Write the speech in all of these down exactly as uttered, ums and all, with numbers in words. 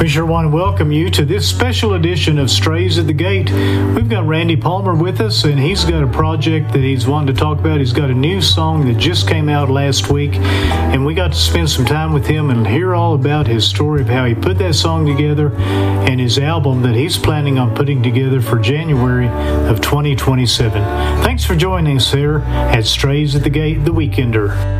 We sure want to welcome you to this special edition of Strays at the Gate. We've got Randy Palmer with us, and he's got a project that he's wanted to talk about. He's got a new song that just came out last week, and we got to spend some time with him and hear all about his story of how he put that song together and his album that he's planning on putting together for January of twenty twenty-seven. Thanks for joining us here at Strays at the Gate, The Weekender.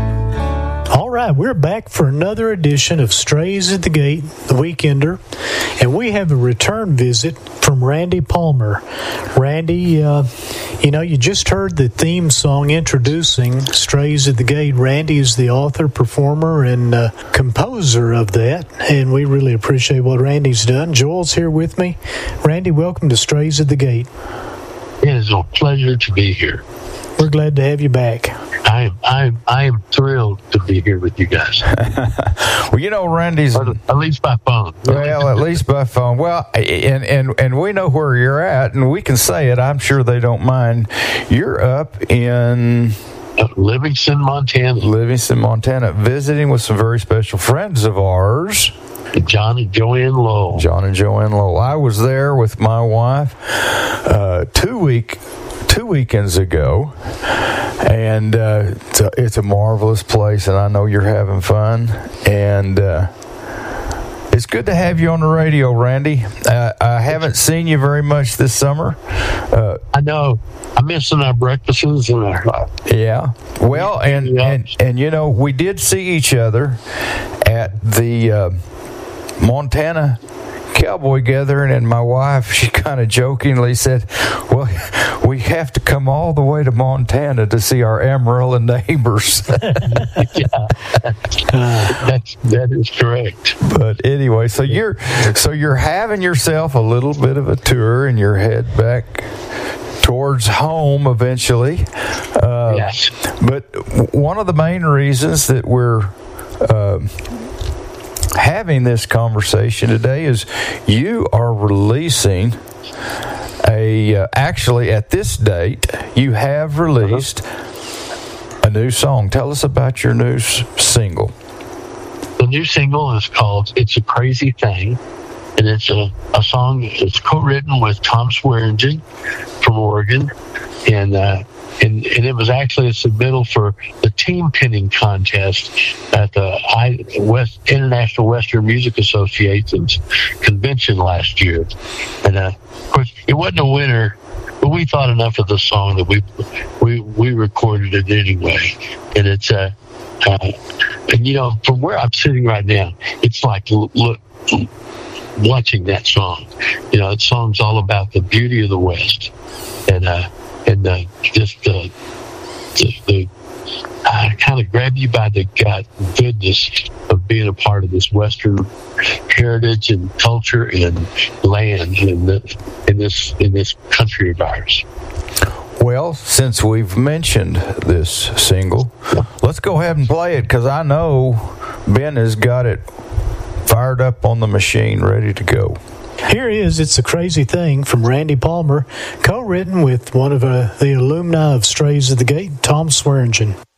All right, we're back for another edition of Strays at the Gate, The Weekender, and we have a return visit from Randy Palmer. Randy, uh, you know, you just heard the theme song introducing Strays at the Gate. Randy is the author, performer, and uh, composer of that, and we really appreciate what Randy's done. Joel's here with me. Randy, welcome to Strays at the Gate. It is a pleasure to be here. We're glad to have you back. I am, I am, I am thrilled to be here with you guys. Well, you know, Randy's or at least by phone. Well, at least by phone. Well, and and and we know where you're at, and we can say it. I'm sure they don't mind. You're up in Livingston, Montana. Livingston, Montana, visiting with some very special friends of ours. John and Joanne Lowell. John and Joanne Lowell. I was there with my wife uh, two week. two weekends ago, and uh, it's, a, it's a marvelous place, and I know you're having fun, and uh, it's good to have you on the radio, Randy. Uh, I haven't seen you very much this summer. Uh, I know. I'm missing our breakfasts and our... Uh, yeah. Well, and, and, and, you know, we did see each other at the uh, Montana Cowboy gathering, and my wife, she kind of jokingly said, well, we have to come all the way to Montana to see our Amarillo neighbors. Yeah, that's, that is correct. But anyway, so you're so you're having yourself a little bit of a tour, and you're head back towards home eventually. Uh, yes. But one of the main reasons that we're uh, having this conversation today is you are releasing a uh, actually at this date you have released uh-huh. a new song. Tell us about your new s- single. The new single is called It's a Crazy Thing, and it's a, a song that's co-written with Tom Swearingen from Oregon, and uh And, and it was actually a submittal for the team pinning contest at the I, West International Western Music Association's convention last year. And uh, of course, it wasn't a winner, but we thought enough of the song that we we we recorded it anyway. And it's uh, uh and you know, from where I'm sitting right now, it's like look. watching that song. You know, that song's all about the beauty of the West, and uh, and uh, just uh, the, the uh, kind of grab you by the gut goodness of being a part of this Western heritage and culture and land in this in this in this country of ours. Well, since we've mentioned this single, let's go ahead and play it, because I know Ben has got it fired up on the machine, ready to go. Here is It's a Crazy Thing from Randy Palmer, co-written with one of uh, the alumni of Strays at the Gate, Tom Swearingen.